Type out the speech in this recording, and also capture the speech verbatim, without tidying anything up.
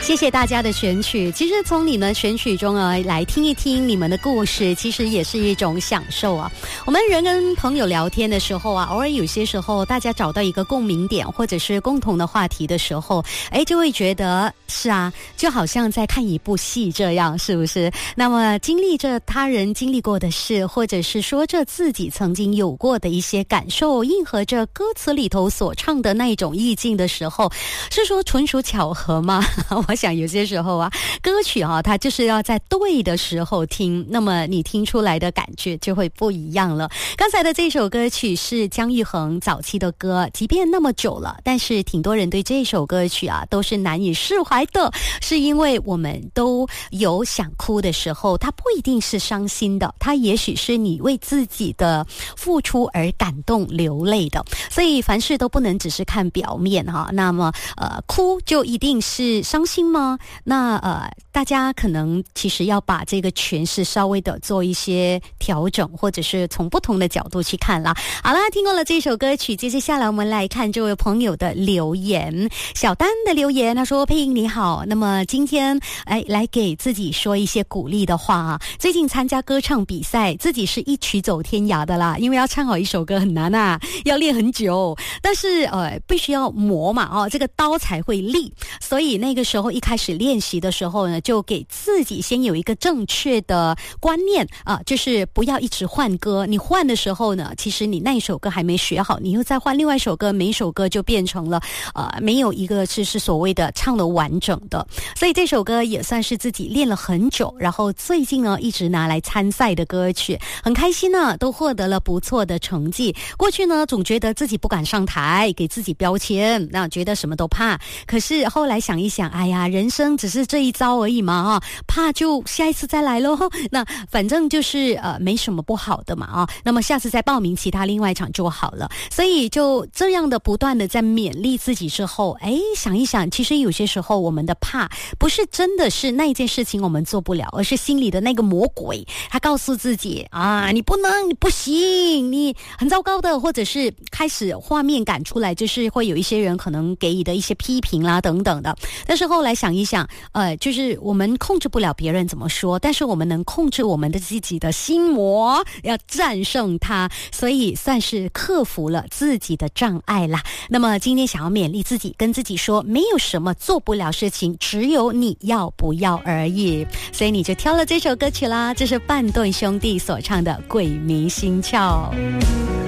谢谢大家的选曲。其实从你们选曲中啊来听一听你们的故事，其实也是一种享受啊。我们人跟朋友聊天的时候啊，偶尔有些时候大家找到一个共鸣点或者是共同的话题的时候，哎，就会觉得是啊，就好像在看一部戏这样，是不是？那么经历着他人经历过的事，或者是说着自己曾经有过的一些感受，应和着歌词里头所唱的那一种意境的时候，是说纯属巧合吗？我想有些时候啊，歌曲啊，它就是要在对的时候听，那么你听出来的感觉就会不一样了。刚才的这首歌曲是姜育恒早期的歌，即便那么久了，但是挺多人对这首歌曲啊都是难以释怀的，是因为我们都有想哭的时候，它不一定是伤心的，它也许是你为自己的付出而感动流泪的。所以凡事都不能只是看表面哈。那么呃，哭就一定是伤心吗？那呃，大家可能其实要把这个诠释稍微的做一些调整，或者是从不同的角度去看啦。好啦，听过了这首歌曲，接下来我们来看这位朋友的留言。小丹的留言，他说：佩莹你好，那么今天哎来给自己说一些鼓励的话啊。最近参加歌唱比赛，自己是一曲走天涯的啦，因为要唱好一首歌很难啊，要练很久，但是呃必须要磨嘛哦，这个刀才会利，所以那个时候一开始练习的时候呢，就给自己先有一个正确的观念啊、呃，就是不要一直换歌。你换的时候呢，其实你那一首歌还没学好，你又再换另外一首歌，每一首歌就变成了呃没有一个是是所谓的唱的完整的。所以这首歌也算是自己练了很久，然后最近呢一直拿来参赛的歌曲，很开心呢，都获得了不错的成绩。过去呢总觉得自己不敢上台，给自己标签，那觉得什么都怕。可是后来想一想，哎呀，人生只是这一遭而已嘛啊，怕就下一次再来咯。那反正就是呃没什么不好的嘛啊，那么下次再报名其他另外一场就好了。所以就这样的不断的在勉励自己之后，哎，想一想，其实有些时候我们的怕不是真的是那一件事情我们做不了，而是心里的那个魔鬼，他告诉自己啊，你不能，你不行，你很糟糕的，或者是开始画面感出来，就是会有一些人可能给予的一些批评啦等等的。但是后来想一想，呃，就是我们控制不了别人怎么说，但是我们能控制我们的自己的心魔，要战胜它，所以算是克服了自己的障碍啦。那么今天想要勉励自己，跟自己说，没有什么做不了事情，只有你要不要而已。所以你就挑了这首歌曲啦，这是半顿兄弟所唱的《鬼迷心窍》。